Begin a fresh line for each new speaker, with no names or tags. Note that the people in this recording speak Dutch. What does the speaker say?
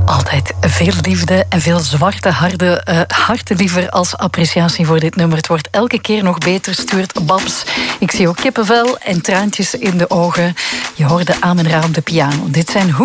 Altijd veel liefde en veel zwarte harten liever als appreciatie voor dit nummer. Het wordt elke keer nog beter, stuurt Babs. Ik zie ook kippenvel en traantjes in de ogen. Je hoorde Amen Ra op de piano. Dit zijn